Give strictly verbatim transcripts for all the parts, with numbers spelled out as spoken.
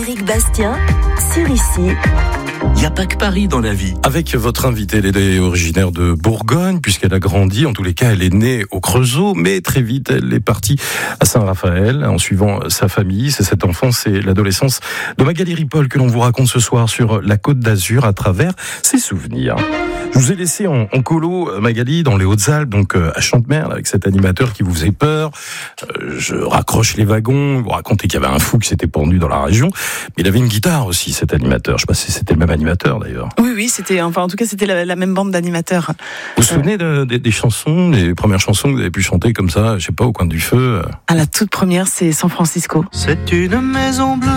Éric Bastien, sur ici. Il n'y a pas que Paris dans la vie. Avec votre invitée, elle est originaire de Bourgogne, puisqu'elle a grandi, en tous les cas, elle est née au Creusot, mais très vite, elle est partie à Saint-Raphaël, en suivant sa famille. C'est cette enfance et l'adolescence de Magali Ripoll que l'on vous raconte ce soir sur la Côte d'Azur à travers ses souvenirs. Je vous ai laissé en, en colo, Magali, dans les Hautes-Alpes, donc euh, à Chantemerle, avec cet animateur qui vous faisait peur. Euh, je raccroche les wagons, vous racontez qu'il y avait un fou qui s'était pendu dans la région, mais il avait une guitare aussi, cet animateur. Je sais pas si c'était le même animateur, d'ailleurs. Oui, oui, c'était, enfin, en tout cas, c'était la, la même bande d'animateurs. Vous vous souvenez de, de, des chansons, des premières chansons que vous avez pu chanter comme ça, je sais pas, au coin du feu? À la toute première, c'est San Francisco. C'est une maison bleue,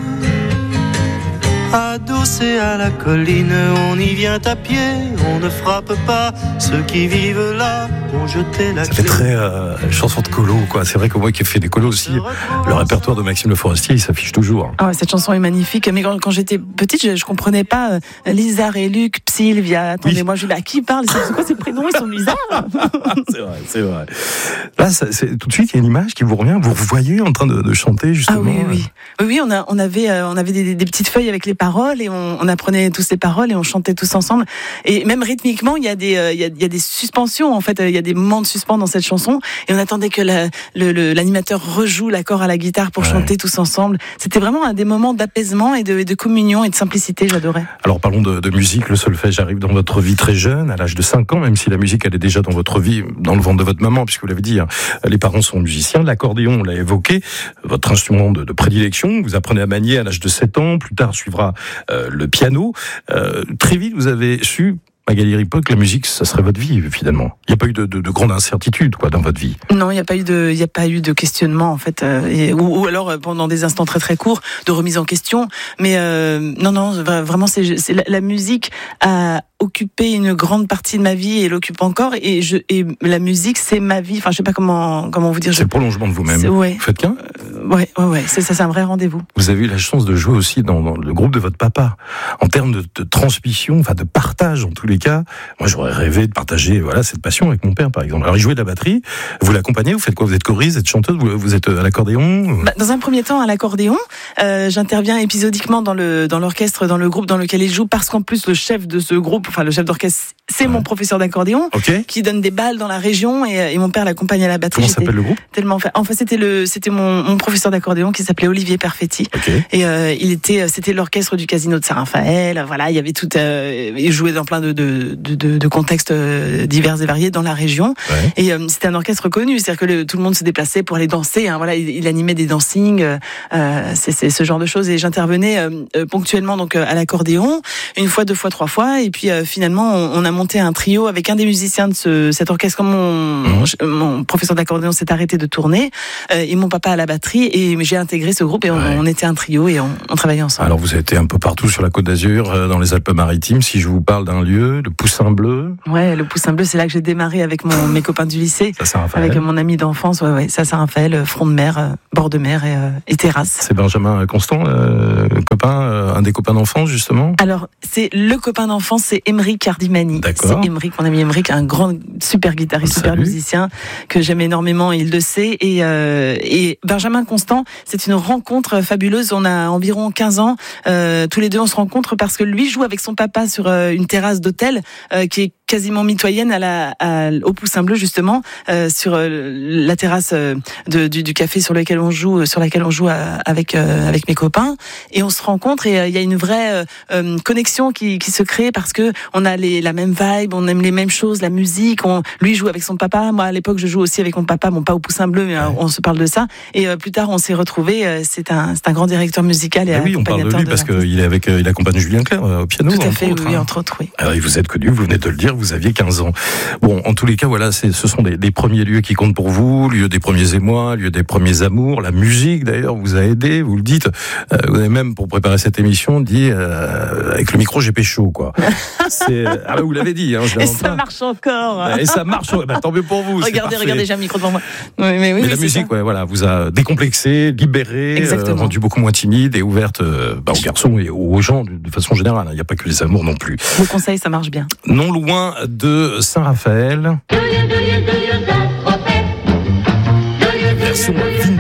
adossée à la colline, on y vient à pied, on ne frappe pas, ceux qui vivent là ont jeté la Ça clé. fait très euh, chanson de colo, quoi. C'est vrai que moi qui ai fait des colos aussi, le répertoire de Maxime Le Forestier, il s'affiche toujours. Ah ouais, cette chanson est magnifique, mais quand, quand j'étais petite, je, je comprenais pas euh, Lizard et Luc, Sylvia, attendez, oui. Moi je dis, à qui il parle? C'est quoi ces prénoms? Ils sont bizarres. C'est vrai, c'est vrai. Là, ça, c'est, tout de suite, il y a une image qui vous revient, vous vous voyez en train de, de chanter, justement. Ah oui, oui. Oui, oui, on, a, on avait, euh, on avait des, des petites feuilles avec les paroles et on, on apprenait tous ces paroles et on chantait tous ensemble. Et même rythmiquement, il y a des, euh, il y a, il y a des suspensions, en fait, il y a des moments de suspens dans cette chanson et on attendait que la, le, le, l'animateur rejoue l'accord à la guitare pour ouais. chanter tous ensemble. C'était vraiment un des moments d'apaisement et de, de communion et de simplicité, j'adorais. Alors parlons de, de musique, le solfège arrive dans votre vie très jeune, à l'âge de cinq ans, même si la musique elle est déjà dans votre vie, dans le ventre de votre maman, puisque vous l'avez dit, hein, les parents sont musiciens, l'accordéon, on l'a évoqué, votre instrument de, de prédilection, vous apprenez à manier à l'âge de sept ans, plus tard suivra euh, le piano. Euh, très vite, vous avez su, Magali Ripoll, que la musique, ça serait votre vie, finalement. Il n'y a pas eu de, de, de grande incertitude, quoi, dans votre vie. Non, il n'y a pas eu de, il n'y a pas eu de questionnement, en fait, euh, et, ou, ou alors pendant des instants très très courts de remise en question. Mais euh, non, non, vraiment, c'est, c'est la, la musique a occupé une grande partie de ma vie et l'occupe encore. Et je, et la musique, c'est ma vie. Enfin, je sais pas comment, comment vous dire. C'est je... le prolongement de vous-même. C'est, ouais. Vous faites qu'un euh, Ouais, ouais, ouais. C'est ça, c'est un vrai rendez-vous. Vous avez eu la chance de jouer aussi dans, dans le groupe de votre papa. En termes de, de transmission, enfin de partage en tous les cas. Moi, j'aurais rêvé de partager, voilà, cette passion avec mon père, par exemple. Alors, il jouait de la batterie. Vous l'accompagnez. Vous faites quoi? Vous êtes choriste, vous êtes chanteuse, vous, vous êtes à l'accordéon? Bah, dans un premier temps, à l'accordéon. Euh, j'interviens épisodiquement dans le dans l'orchestre, dans le groupe dans lequel il joue, parce qu'en plus le chef de ce groupe, enfin le chef d'orchestre, c'est ouais. mon professeur d'accordéon, okay. qui donne des balles dans la région et, et mon père l'accompagne à la batterie. Comment s'appelle le groupe? Tellement fait. Enfin, c'était le, c'était mon, mon professeur d'accordéon qui s'appelait Olivier Perfetti. Okay. Et euh, il était, c'était l'orchestre du Casino de Saint-Raphaël. Voilà, il y avait tout. Euh, il jouait dans plein de de de, de, de contextes divers et variés dans la région. Ouais. Et euh, c'était un orchestre connu, c'est-à-dire que le, tout le monde se déplaçait pour aller danser. Hein, voilà, il, il animait des dancings, euh, c'est, c'est ce genre de choses. Et j'intervenais euh, ponctuellement donc à l'accordéon, une fois, deux fois, trois fois. Et puis euh, finalement, on, on a monté un trio avec un des musiciens de ce, cet orchestre. Comme mon, mmh. mon professeur d'accordéon s'est arrêté de tourner, euh, et mon papa à la batterie, et j'ai intégré ce groupe et on, ouais. on était un trio et on, on travaillait ensemble. Alors vous avez été un peu partout sur la Côte d'Azur, euh, dans les Alpes-Maritimes. Si je vous parle d'un lieu, le Poussin Bleu. Ouais, le Poussin Bleu, c'est là que j'ai démarré avec mon, mes copains du lycée, ça, avec mon ami d'enfance. Ouais, ouais, ça, Saint-Raphaël, front de mer, euh, bord de mer et, euh, et terrasse. C'est Benjamin Constant, euh, copain, euh, un des copains d'enfance justement. Alors c'est le copain d'enfance, c'est Émeric Cardimani. D'accord. C'est Émeric, mon ami Émeric, un grand, super guitariste, super musicien que j'aime énormément, il le sait. Et, euh, et Benjamin Constant, c'est une rencontre fabuleuse. On a environ quinze ans, euh, tous les deux on se rencontre parce que lui joue avec son papa sur euh, une terrasse d'hôtel euh, qui est quasiment mitoyenne à la, à, au Poussin Bleu justement, euh, sur euh, la terrasse euh, de, du, du café sur lequel on joue, sur laquelle on joue à, avec euh, avec mes copains, et on se rencontre et il euh, y a une vraie euh, connexion qui, qui se crée parce que on a les, la même vibe, on aime les mêmes choses, la musique. On, lui joue avec son papa, moi à l'époque je joue aussi avec mon papa, bon pas au Poussin Bleu, mais euh, on se parle de ça. Et euh, plus tard on s'est retrouvés. Euh, c'est un c'est un grand directeur musical et ah oui, on parle de lui de parce qu'il est avec, euh, il accompagne Julien Clerc euh, au piano. Tout à fait, autres, oui, hein. entre autres, oui. Alors vous êtes connu, vous venez de le dire. Vous aviez quinze ans. Bon, en tous les cas, voilà, c'est, ce sont des, des premiers lieux qui comptent pour vous, lieu des premiers émois, lieu des premiers amours. La musique, d'ailleurs, vous a aidé, vous le dites. Euh, vous avez même, pour préparer cette émission, dit, euh, avec le micro, j'ai pécho, quoi. C'est, ah bah, vous l'avez dit, hein, je Et ça pas. marche encore. Et ça marche, bah, tant mieux pour vous. Regardez, regardez, j'ai un micro devant moi. Oui, mais oui, mais oui, la musique, ça. ouais, voilà, vous a décomplexé, libéré, euh, rendu beaucoup moins timide et ouverte euh, bah, aux garçons et aux gens de, de façon générale. Il n'y a pas que les amours non plus. Le conseil, ça marche bien. Non loin de Saint-Raphaël. Version vintage.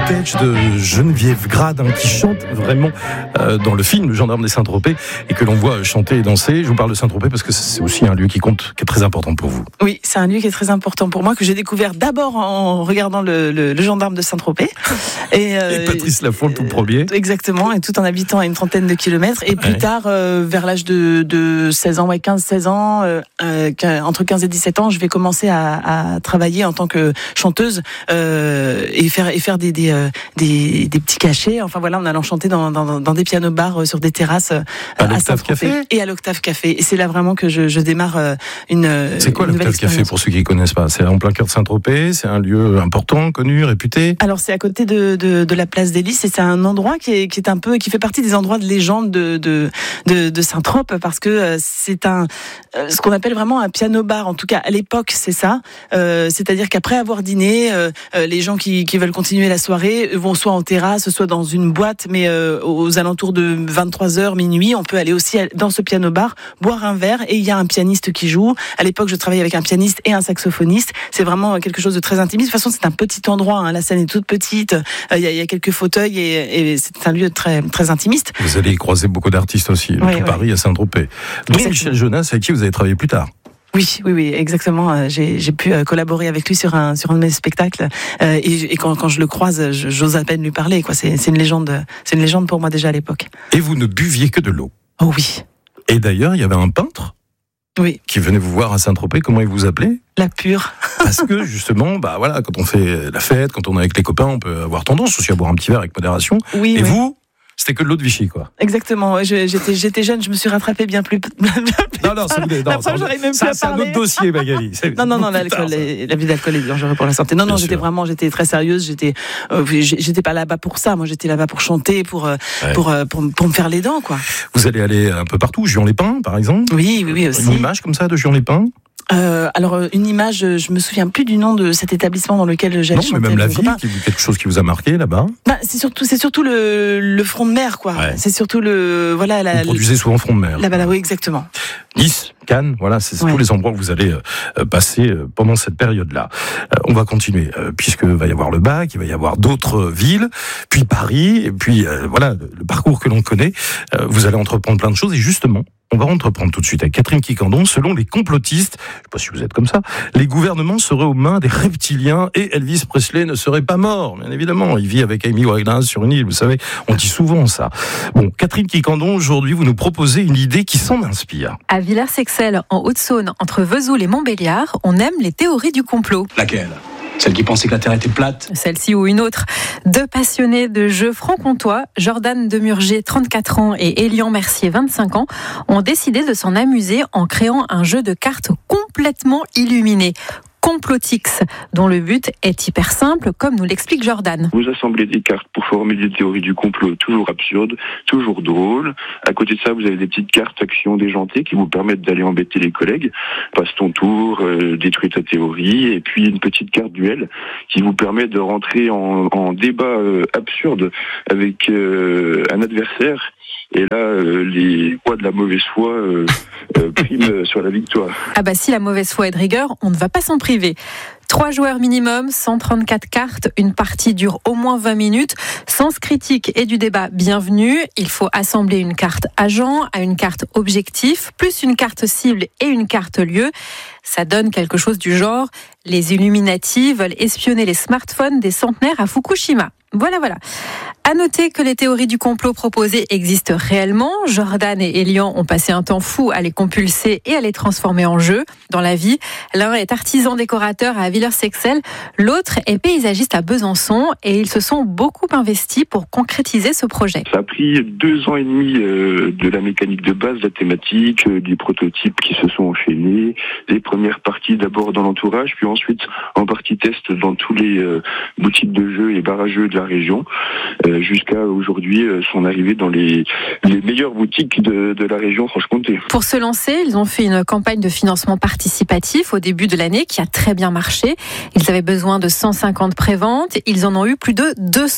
footage de Geneviève Grade hein, qui chante vraiment euh, dans le film Le Gendarme des Saint-Tropez et que l'on voit chanter et danser. Je vous parle de Saint-Tropez parce que c'est aussi un lieu qui compte, qui est très important pour vous. Oui, c'est un lieu qui est très important pour moi, que j'ai découvert d'abord en regardant le, le, le Gendarme de Saint-Tropez. Et, euh, et Patrice Laffont, le tout premier. Exactement, et tout en habitant à une trentaine de kilomètres. Et plus ouais. tard, euh, vers l'âge de, de seize ans, ouais, quinze seize ans, euh, euh, entre quinze et dix-sept ans, je vais commencer à, à travailler en tant que chanteuse euh, et faire, et faire des, des, euh, des, des petits cachets. Enfin voilà, en allant chanter dans, dans, dans des pianos-bars euh, sur des terrasses euh, à, à Saint-Tropez et à l'Octave Café. Et c'est là vraiment que je, je démarre euh, une C'est quoi une l'Octave Café pour ceux qui ne connaissent pas? C'est en plein cœur de Saint-Tropez, c'est un lieu important, connu, réputé? Alors c'est à côté de, de, de la place des Lys et c'est un endroit qui est, qui est un peu, qui fait partie des endroits de légende de, de, de, de Saint-Trope parce que c'est un, ce qu'on appelle vraiment un piano-bar. En tout cas, à l'époque, c'est ça. Euh, c'est-à-dire qu'après avoir dîné, euh, les gens qui, qui veulent continuer la soirée vont soit en terrasse, soit dans une boîte, mais euh, aux alentours de vingt-trois heures, minuit, on peut aller aussi dans ce piano-bar, boire un verre et il y a un pianiste qui joue. À l'époque, je travaillais avec un pianiste et un saxophoniste. C'est vraiment quelque chose de très intimiste. De toute façon, c'est un petit endroit. Hein. La scène est toute petite. Il y a, il y a quelques fauteuils et, et c'est un lieu très, très intimiste. Vous allez y croiser beaucoup d'artistes aussi. Oui, tout oui. Paris à Saint-Tropez. Donc Michel Jonas, avec qui vous avez travaillé plus tard. Oui, oui, oui, exactement. J'ai, j'ai pu collaborer avec lui sur un sur un de mes spectacles euh, et, et quand, quand je le croise, j'ose à peine lui parler. Quoi, c'est, c'est une légende, c'est une légende pour moi déjà à l'époque. Et vous ne buviez que de l'eau. Oh oui. Et d'ailleurs, il y avait un peintre. Oui. Qui venait vous voir à Saint-Tropez. Comment il vous appelait? La Pure. Parce que justement, bah voilà, quand on fait la fête, quand on est avec les copains, on peut avoir tendance aussi à boire un petit verre avec modération. Oui. Et oui. vous? C'était que de l'eau de Vichy, quoi. Exactement. Je, j'étais, j'étais jeune, je me suis rattrapée bien plus. Bien plus non, non, c'est, non, la preuve, j'aurais même ça, plus c'est un autre dossier, Magali. C'est non, non, non, l'alcool, est, l'abus d'alcool est dangereux pour la santé. Non, bien non, sûr. J'étais vraiment, j'étais très sérieuse. J'étais, euh, j'étais pas là-bas pour ça. Moi, j'étais là-bas pour chanter, pour, euh, ouais. pour, euh, pour, pour me faire les dents, quoi. Vous allez aller un peu partout, Juan-les-Pins, par exemple. Oui, oui, oui aussi. Une image comme ça de Juan-les-Pins. Euh, alors une image, je me souviens plus du nom de cet établissement dans lequel j'allais chanter. Non, mais même la ville, qui, quelque chose qui vous a marqué là-bas. Bah, c'est surtout, c'est surtout le, le front de mer, quoi. Ouais. C'est surtout le, voilà. La, vous produisez souvent front de mer. Là-bas, là, oui, exactement. Nice, Cannes, voilà, c'est ouais. tous les endroits où vous allez euh, passer euh, pendant cette période-là. Euh, on va continuer, euh, puisque va y avoir le bac, il va y avoir d'autres villes, puis Paris, et puis euh, voilà le, le parcours que l'on connaît. Euh, vous allez entreprendre plein de choses, et justement, on va entreprendre tout de suite avec Catherine Quicandon. Selon les complotistes, je ne sais pas si vous êtes comme ça, les gouvernements seraient aux mains des reptiliens et Elvis Presley ne serait pas mort, bien évidemment. Il vit avec Amy Winehouse sur une île, vous savez, on dit souvent ça. Bon, Catherine Quicandon, aujourd'hui, vous nous proposez une idée qui s'en inspire. À Villers-Sexcel, en Haute-Saône, entre Vesoul et Montbéliard, on aime les théories du complot. Laquelle ? Celle qui pensait que la Terre était plate? Celle-ci ou une autre. Deux passionnés de jeux franc-comtois, Jordan Demurger, trente-quatre ans, et Elian Mercier, vingt-cinq ans, ont décidé de s'en amuser en créant un jeu de cartes complètement illuminé. Complotix, dont le but est hyper simple, comme nous l'explique Jordan. Vous assemblez des cartes pour former des théories du complot toujours absurdes, toujours drôles. À côté de ça, vous avez des petites cartes actions déjantées qui vous permettent d'aller embêter les collègues. Passe ton tour, euh, détruis ta théorie, et puis une petite carte duel qui vous permet de rentrer en, en débat euh, absurde avec euh, un adversaire. Et là, euh, les poids de la mauvaise foi euh, euh, priment sur la victoire. Ah bah si la mauvaise foi est de rigueur, on ne va pas s'en priver. Trois joueurs minimum, cent trente-quatre cartes, une partie dure au moins vingt minutes. Sens critique et du débat, bienvenue. Il faut assembler une carte agent à une carte objectif, plus une carte cible et une carte lieu. Ça donne quelque chose du genre « Les Illuminati veulent espionner les smartphones des centenaires à Fukushima ». Voilà, voilà. À noter que les théories du complot proposées existent réellement. Jordan et Elian ont passé un temps fou à les compulser et à les transformer en jeu. Dans la vie, l'un est artisan décorateur à Villers-Sexcel, l'autre est paysagiste à Besançon et ils se sont beaucoup investis pour concrétiser ce projet. Ça a pris deux ans et demi euh, de la mécanique de base, la thématique, euh, des prototypes qui se sont enchaînés, les premières parties d'abord dans l'entourage, puis ensuite en partie test dans tous les euh, boutiques de jeux et barrageux de la région, euh, jusqu'à aujourd'hui euh, son arrivée dans les, les meilleures boutiques de, de la région Franche-Comté. Pour se lancer, ils ont fait une campagne de financement participatif au début de l'année qui a très bien marché. Ils avaient besoin de cent cinquante préventes, ils en ont eu plus de deux cents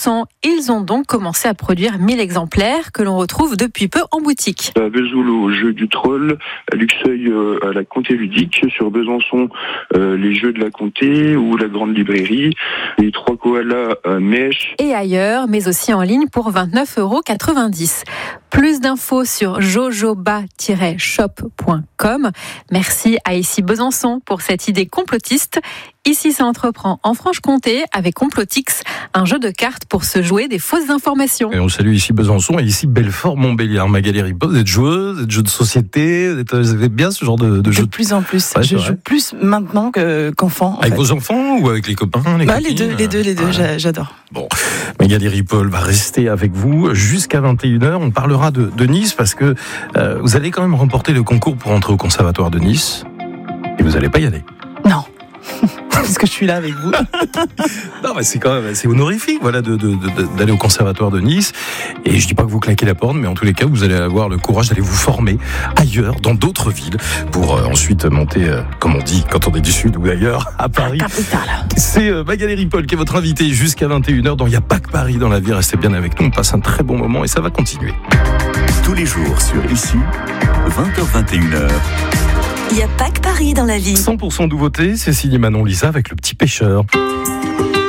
Ils ont donc commencé à produire mille exemplaires que l'on retrouve depuis peu en boutique. À Vesoul au jeu du troll, à Luxeuil euh, à la Comté ludique, sur Besançon euh, les jeux de la Comté ou la grande librairie, les trois koalas à Mèche. Et ailleurs, mais aussi en ligne pour vingt-neuf euros quatre-vingt-dix. Plus d'infos sur jojoba tiret shop point com. Merci à Ici Besançon pour cette idée complotiste. Ici, ça entreprend en Franche-Comté avec Complotix, un jeu de cartes pour se jouer des fausses informations. Et on salue ici Besançon et ici Belfort-Montbéliard. Magali Ripoll, vous êtes joueuse, vous êtes jeu de société, vous, êtes, vous avez bien ce genre de, de jeu. De plus en plus. Ouais, je vrai. joue plus maintenant que, qu'enfant. Avec fait. vos enfants ou avec les copains, les bah, copines? Les deux, les deux, les deux, Ouais. j'adore. Bon, Magali Ripoll va rester avec vous jusqu'à vingt et une heures. On parlera de, de Nice parce que euh, vous allez quand même remporter le concours pour entrer au Conservatoire de Nice. Et vous n'allez pas y aller. Non. Parce que je suis là avec vous. Non, mais c'est quand même c'est honorifique, voilà, de, de, de, d'aller au Conservatoire de Nice. Et je dis pas que vous claquez la porte, mais en tous les cas, vous allez avoir le courage d'aller vous former ailleurs, dans d'autres villes, pour euh, ensuite monter, euh, comme on dit, quand on est du Sud ou ailleurs, à Paris. Capitale. C'est euh, Magali Ripoll qui est votre invitée jusqu'à vingt et une heures. Donc il n'y a pas que Paris dans la vie. Restez bien avec nous. On passe un très bon moment et ça va continuer. Tous les jours sur Ici, vingt heures vingt et une heures. Il n'y a pas que Paris dans la vie. cent pour cent nouveauté, c'est signé Manon Lisa avec Le Petit Pêcheur.